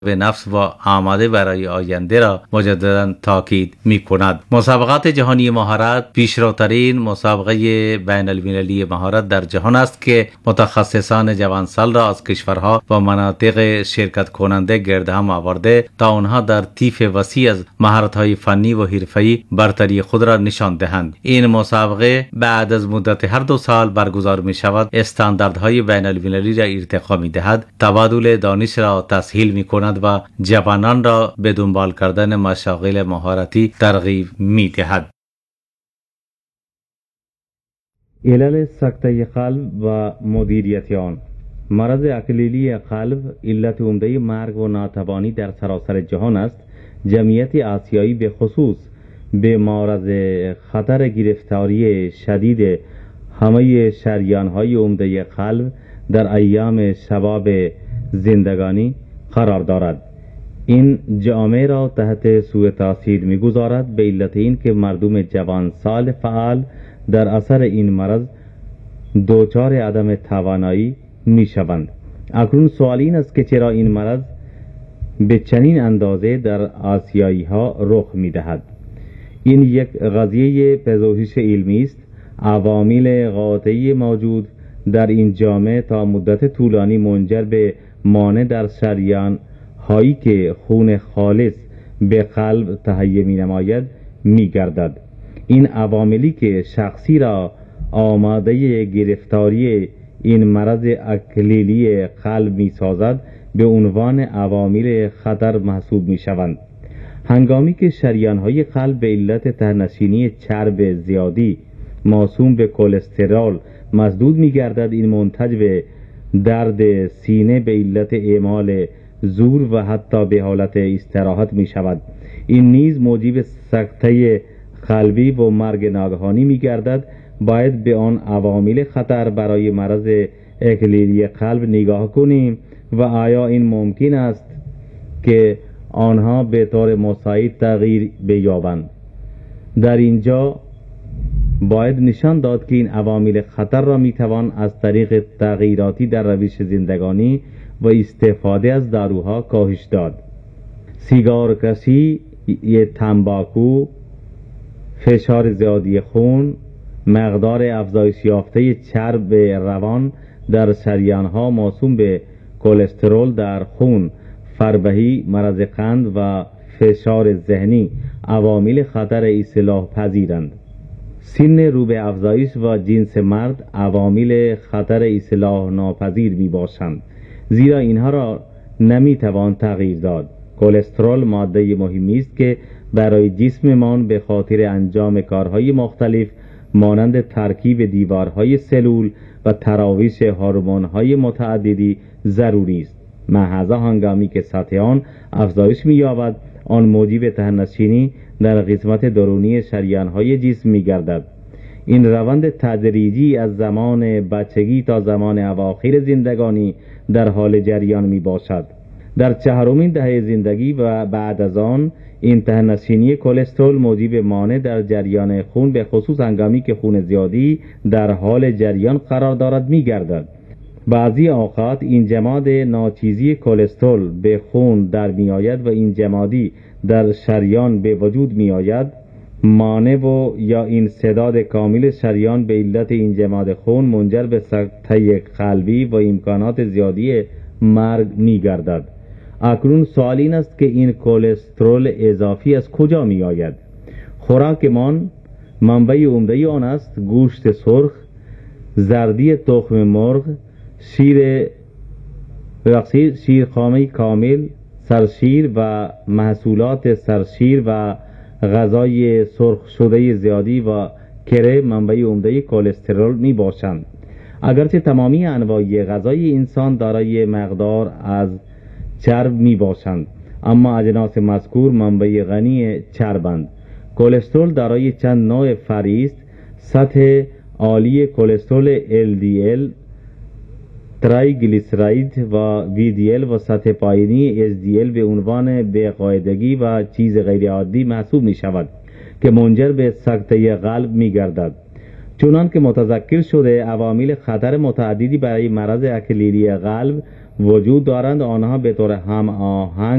به نفس و آماده برای آینده را مجددا تاکید می کند. مسابقات جهانی مهارت پیشروترین مسابقه بین المللی مهارت در جهان است که متخصصان جوانسال را از کشورها و مناطق شرکت کننده گرد هم آورده تا آنها در طیف وسیع از مهارت‌های فنی و حرفه‌ای برتری خود را نشان دهند. این مسابقه بعد از مدت هر 2 سال برگزار می شود، استانداردهای بین المللی را ارتقا می دهد، تبادل دانش را تسهیل می کند و جوانان را به دنبال کردن مشاغل مهارتی ترغیب می دهد. علل سکته قلب و مدیریت آن. مرض اکلیلی قلب علت عمده مرگ و ناتوانی در سراسر جهان است. جمعیت آسیایی به خصوص به معرض خطر گرفتاری شدید همه شریان‌های عمده قلب در ایام شباب زندگانی قرار دارد. این جامعه را تحت سوء تاثیر می‌گذارد به علت این که مردم جوانسال فعال در اثر این مرض دچار عدم توانایی می‌شوند. اکنون سوال این است که چرا این مرض به چنین اندازه در آسیایی‌ها رخ می‌دهد؟ این یک قضیه پژوهش علمی است. عوامل قاطعی موجود در این جامعه تا مدت طولانی منجر به مانع در شریان هایی که خون خالص به قلب تهیه می نماید می گردد. این عواملی که شخصی را آماده گرفتاری این مرض اکلیلی قلب می سازد به عنوان عوامل خطر محسوب می شوند. هنگامی که شریان های قلب به علت ته‌نشینی چرب زیادی موسوم به کلسترول مسدود می گردد، این منتج به درد سینه به علت اعمال زور و حتی به حالت استراحت می شود. این نیز موجب سکته قلبی و مرگ ناگهانی می گردد. باید به آن عوامل خطر برای مرض اکلیلی قلب نگاه کنیم و آیا این ممکن است که آنها به طور مساعد تغییر بیابند. در اینجا باید نشان داد که این عوامل خطر را میتوان از طریق تغییراتی در روش زندگانی و استفاده از داروها کاهش داد. سیگار کشی، تنباکو، فشار زیادی خون، مقدار افزایش یافته چرب روان در شریانها موسوم به کلسترول در خون، فربهی، مرض قند و فشار ذهنی عوامل خطر اصلاح پذیرند. سن رو به افزایش و جنس مرد عوامل خطر اصلاح ناپذیر می باشند، زیرا اینها را نمی توان تغییر داد. کلسترول ماده مهمی است که برای جسممان به خاطر انجام کارهای مختلف مانند ترکیب دیوارهای سلول و تراوش هورمون‌های متعددی ضروری است. محض هنگامی که سطح آن افزایش می‌یابد، آن موجب ته‌نشینی در قسمت درونی شریان‌های جسم می‌گردد. این روند تدریجی از زمان بچگی تا زمان اواخر زندگانی در حال جریان می‌باشد. در 4مین دهه زندگی و بعد از آن این ته‌نشینی کلسترول موجب مانع در جریان خون به خصوص هنگامی که خون زیادی در حال جریان قرار دارد می‌گردد. بعضی اوقات این جماد ناچیزی کلسترول به خون در می آید و این جمادی در شریان به وجود می آید. مانع و یا انسداد کامل شریان به علت این جماد خون منجر به سکته قلبی و امکانات زیادی مرگ می گردد. اکنون سوال این است که این کلسترول اضافی از کجا می آید؟ خوراکمان منبع عمده آن است گوشت سرخ، زردی تخم مرغ، شیرخامه کامل، سرشیر و محصولات سرشیر و غذای سرخ شده زیادی و کره منبع عمده کلسترول می باشند. اگرچه تمامی انواع غذای انسان دارای مقدار از چرب می باشند، اما اجناس مذکور منبع غنی چربند. کلسترول دارای چند نوع فرعی است. سطح عالی کلسترول LDL، ترایگلیسیراید و VDL و سطح پایینی HDL به عنوان بی‌قاعدگی و چیز غیر عادی محسوب می شود که منجر به سکته قلب می گردد. چنان که متذکر شده عوامل خطر متعددی برای مرض اکلیلی قلب وجود دارند، آنها به طور هم آهنگ